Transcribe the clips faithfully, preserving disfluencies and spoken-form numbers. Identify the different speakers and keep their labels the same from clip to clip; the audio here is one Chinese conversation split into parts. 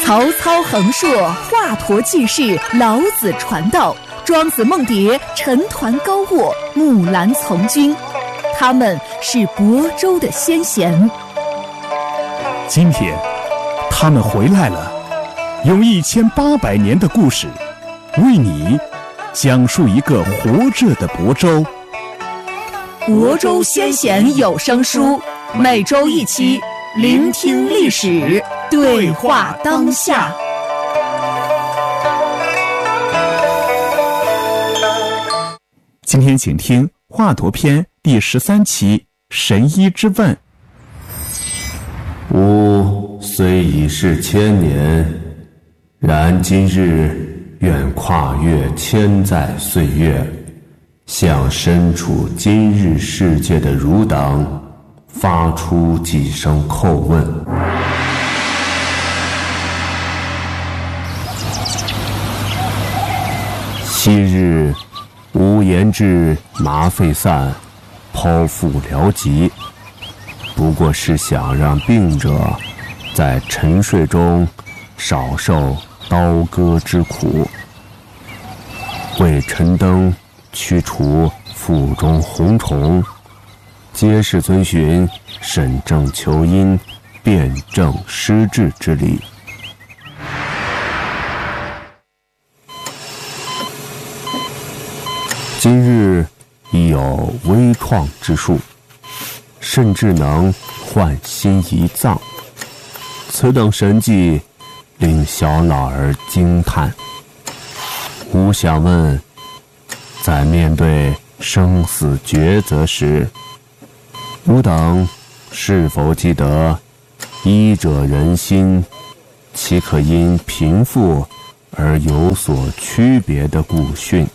Speaker 1: 曹操横槊，华佗济世，老子传道，庄子梦蝶，陈抟高卧，木兰从军。他们是亳州的先贤。
Speaker 2: 今天，他们回来了，用一千八百年的故事，为你讲述一个活着的亳州。
Speaker 1: 亳州先贤有声书，每周一期，聆听历史，对话当下。
Speaker 2: 今天请听华佗篇第十三期神医之问。
Speaker 3: 吾虽已是千年，然今日愿跨越千载岁月，向身处今日世界的汝等发出几声叩问。昔日吾研制麻沸散，剖腹疗疾，不过是想让病者在沉睡中少受刀割之苦，为陈登驱除腹中红虫，皆是遵循审证求因、辨证施治之理。今日已有微创之术，甚至能换心移脏，此等神迹令小老儿惊叹。吾想问，在面对生死抉择时，吾等是否记得医者仁心，岂可因贫富而有所区别的古训？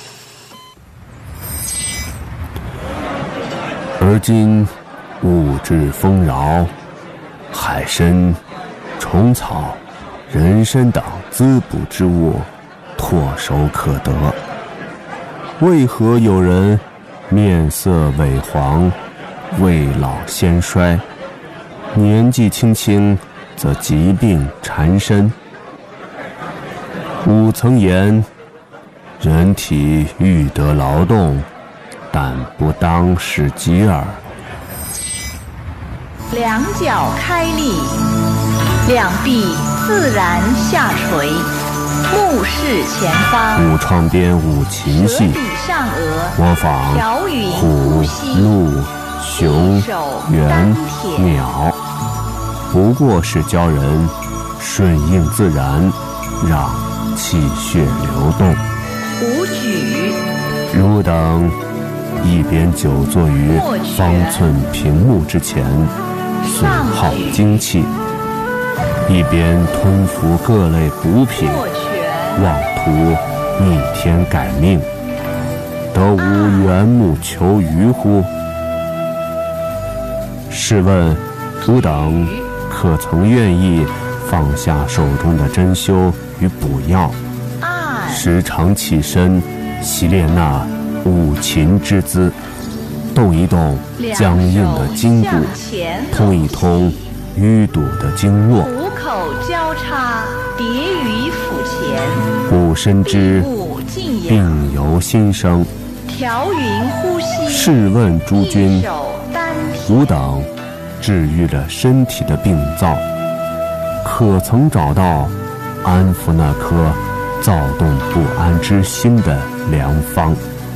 Speaker 3: 而今物质丰饶，海参、虫草、人参等滋补之物唾手可得，为何有人面色萎黄，未老先衰，年纪轻轻则疾病缠身？吾曾言，人体欲得劳动，但不当使疾耳。
Speaker 4: 两脚开立，两臂自然下垂，目视前方。
Speaker 3: 武创编武禽戏，模仿虎、鹿、熊、猿、鸟，不过是教人顺应自然，让气血流动。
Speaker 4: 武举，
Speaker 3: 汝等一边久坐于方寸屏幕之前，损耗精气，一边吞服各类补品，妄图逆天改命，得无缘木求鱼乎？试问汝等可曾愿意放下手中的针灸与补药，时常起身习练那五禽之姿，动一动僵硬的筋骨，通一通淤堵的经络，
Speaker 4: 虎口交叉，叠于腹前，
Speaker 3: 吾深知病由心生，
Speaker 4: 调匀呼吸。
Speaker 3: 试问诸君，吾等治愈了身体的病灶，可曾找到安抚那颗躁动不安之心的良方？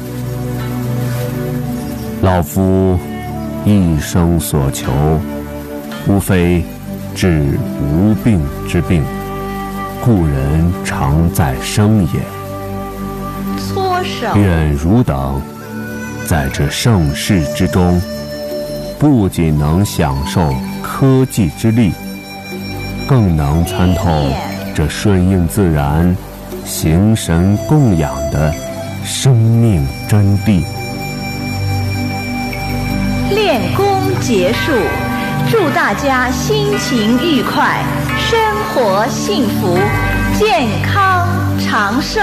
Speaker 3: 老夫一生所求，无非治无病之病，故人常在生也。
Speaker 4: 搓手，
Speaker 3: 愿汝等在这盛世之中，不仅能享受科技之力，更能参透这顺应自然、形神供养的生命真谛。
Speaker 4: 练功结束，祝大家心情愉快，生活幸福，健康长寿。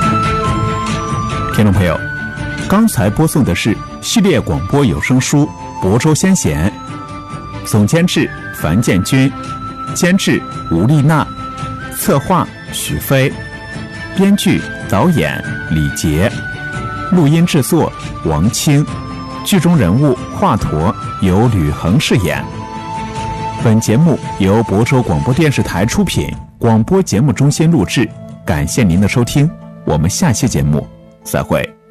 Speaker 2: 听众朋友，刚才播送的是系列广播有声书《 亳州先贤，总监制樊建军，监制吴丽娜，策划许飞，编剧导演李杰，录音制作王清，剧中人物华佗由吕恒饰演。本节目由亳州广播电视台出品，广播节目中心录制。感谢您的收听，我们下期节目再会。